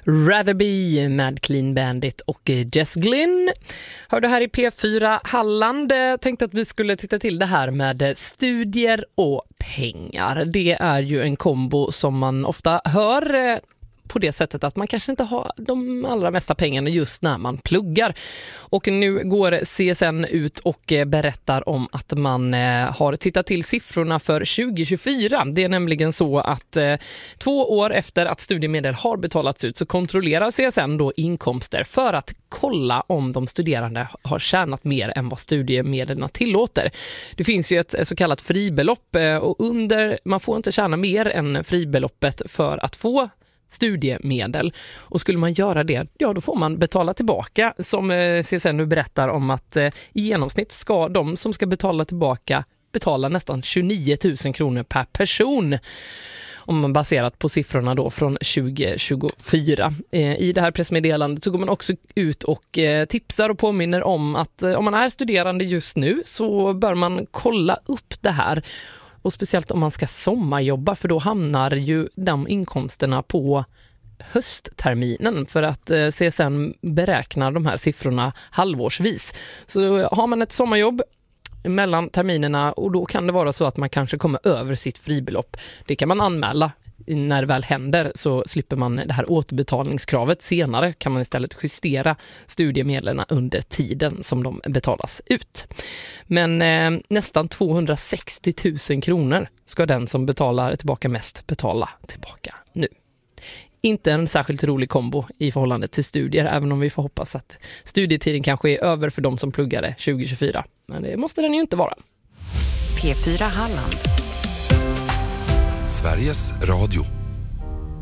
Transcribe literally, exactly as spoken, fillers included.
Rather Be med Clean Bandit och Jess Glynn. Hör du här i P fyra Halland. Tänkte att vi skulle titta till det här med studier och pengar. Det är ju en kombo som man ofta hör på det sättet att man kanske inte har de allra mesta pengarna just när man pluggar. Och nu går C S N ut och berättar om att man har tittat till siffrorna för tjugo tjugofyra. Det är nämligen så att eh, två år efter att studiemedel har betalats ut så kontrollerar C S N då inkomster för att kolla om de studerande har tjänat mer än vad studiemedlen tillåter. Det finns ju ett så kallat fribelopp och under, man får inte tjäna mer än fribeloppet för att få studiemedel. Och skulle man göra det, ja då får man betala tillbaka. Som C S N nu berättar om att eh, i genomsnitt ska de som ska betala tillbaka betala nästan tjugonio tusen kronor per person. Om man baserat på siffrorna då från tjugo tjugofyra. Eh, I det här pressmeddelandet så går man också ut och eh, tipsar och påminner om att eh, om man är studerande just nu så bör man kolla upp det här. Och speciellt om man ska sommarjobba, för då hamnar ju de inkomsterna på höstterminen, för att eh, C S N beräknar de här siffrorna halvårsvis. Så har man ett sommarjobb mellan terminerna och då kan det vara så att man kanske kommer över sitt fribelopp. Det kan man anmäla. När det väl händer så slipper man det här återbetalningskravet. Senare kan man istället justera studiemedlen under tiden som de betalas ut. Men eh, nästan tvåhundrasextio tusen kronor ska den som betalar tillbaka mest betala tillbaka nu. Inte en särskilt rolig kombo i förhållande till studier, även om vi får hoppas att studietiden kanske är över för de som pluggade tjugo tjugofyra. Men det måste den ju inte vara. P fyra Halland. Sveriges Radio.